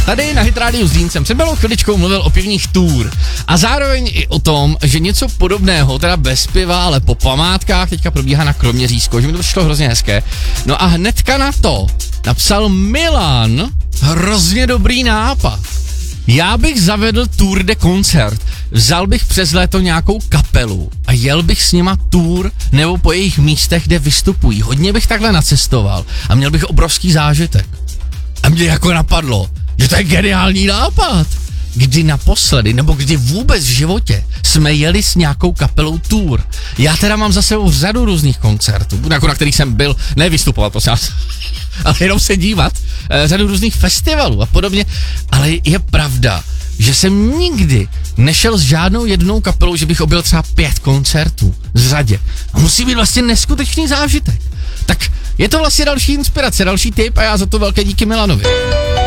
Tady na Hit Radio s Dýncem jsem malou chviličkou mluvil o pivních tour a zároveň i o tom, že něco podobného, teda bez piva, ale po památkách teďka probíhá na Kroměřížsku, že mi to přišlo hrozně hezké. No a hnedka na to napsal Milan hrozně dobrý nápad. Já bych zavedl tour de koncert, vzal bych přes léto nějakou kapelu a jel bych s nima tour nebo po jejich místech, kde vystupují. Hodně bych takhle nacestoval a měl bych obrovský zážitek. A mě jako napadlo, že to je geniální nápad. Kdy naposledy, nebo kdy vůbec v životě jsme jeli s nějakou kapelou tour. Já teda mám za sebou řadu různých koncertů, jako na kterých jsem byl, nevystupovat, prosím vás, ale jenom se dívat, řadu různých festivalů a podobně, ale je pravda, že jsem nikdy nešel s žádnou jednou kapelou, že bych objel třeba 5 koncertů v řadě. A musí být vlastně neskutečný zážitek. Tak je to vlastně další inspirace, další tip a já za to velké díky Milanovi.